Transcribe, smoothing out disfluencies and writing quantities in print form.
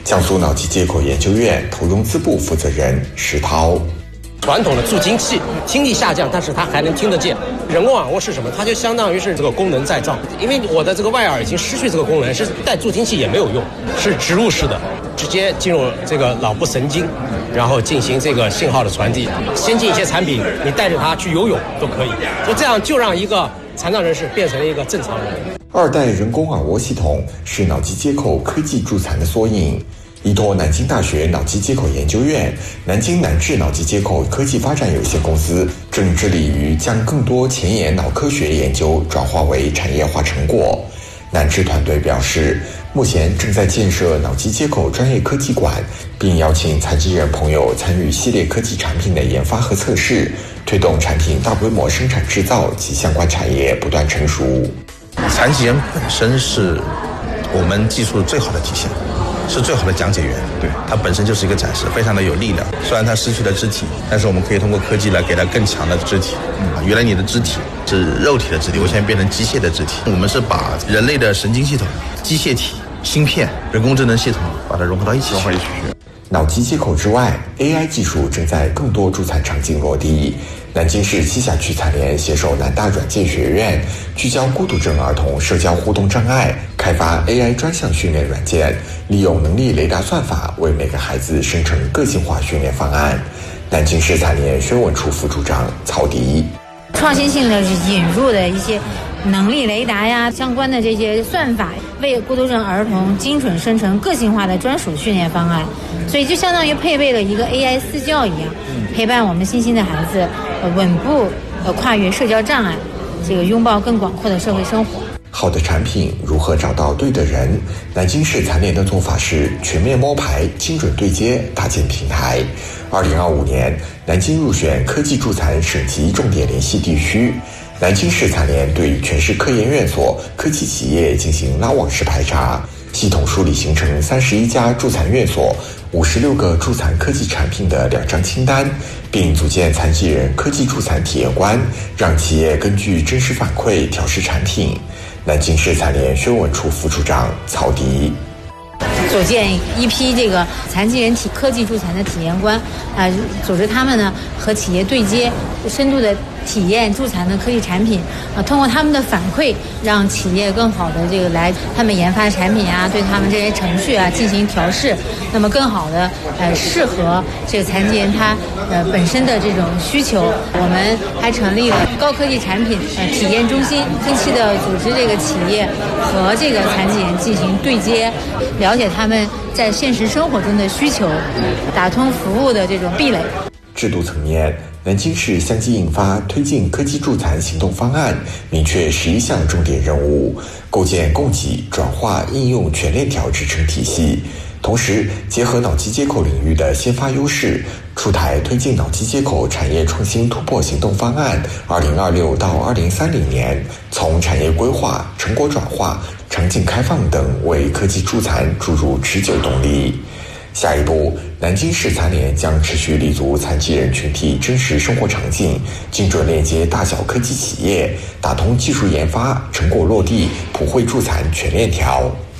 江苏脑机接口研究院投融资部负责人石涛。 传统的助听器听力下降，但是它还能听得见。人工耳蜗是什么？它就相当于是这个功能再造。因为我的这个外耳已经失去这个功能，是带助听器也没有用，是植入式的，直接进入这个脑部神经，然后进行这个信号的传递。先进一些产品，你带着它去游泳都可以，就这样就让一个残障人士变成了一个正常人。 二代人工耳蜗系统是脑机接口科技助残的缩影。依托南京大学脑机接口研究院、南京南智脑机接口科技发展有限公司正致力于将更多前沿脑科学研究转化为产业化成果。南智团队表示，目前正在建设脑机接口专业科技馆，并邀请残疾人朋友参与系列科技产品的研发和测试，推动产品大规模生产制造及相关产业不断成熟。 残疾人本身是我们技术最好的体现，是最好的讲解员，对，它本身就是一个展示，非常的有力量。虽然它失去了肢体，但是我们可以通过科技来给它更强的肢体。原来你的肢体是肉体的肢体，我现在变成机械的肢体。我们是把人类的神经系统、机械体、芯片、人工智能系统把它融合到一起去。 脑机接口之外 ，AI 技术正在更多助残场景落地。南京市栖霞区残联携手南大软件学院，聚焦孤独症儿童社交互动障碍，开发 AI 专项训练软件，利用能力雷达算法为每个孩子生成个性化训练方案。南京市残联宣文处副处长曹迪。 创新性的引入的一些能力雷达呀，相关的这些算法，为孤独症儿童精准生成个性化的专属训练方案，所以就相当于配备了一个 AI 私教一样，陪伴我们新兴的孩子稳步跨越社交障碍，这个拥抱更广阔的社会生活。 好的产品如何找到对的人？南京市残联的做法是全面摸排、精准对接、搭建平台。2025年，南京入选科技助残省级重点联系地区。南京市残联对全市科研院所、科技企业进行拉网式排查，系统梳理形成31家助残院所、56个助残科技产品的2张清单，并组建残疾人科技助残体验官，让企业根据真实反馈调试产品。南京市残联宣文处副处长曹迪。 组建一批这个残疾人科技助残的体验官，组织他们呢和企业对接，深度的体验助残的科技产品，通过他们的反馈，让企业更好的这个来他们研发的产品啊，对他们这些程序啊进行调试，那么更好的适合这个残疾人他本身的这种需求。我们还成立了高科技产品体验中心，定期的组织这个企业和这个残疾人进行对接，了解他们在现实生活中的需求，打通服务的这种壁垒。 制度层面，南京市相继印发推进科技助残行动方案，明确11项重点任务，构建供给、转化、应用全链条支撑体系。同时，结合脑机接口领域的先发优势，出台推进脑机接口产业创新突破行动方案，2026到2030年，从产业规划、成果转化、场景开放等为科技助残注入持久动力。下一步，南京市残联将持续立足残疾人群体真实生活场景，精准链接大小科技企业，打通技术研发、成果落地、普惠助残全链条。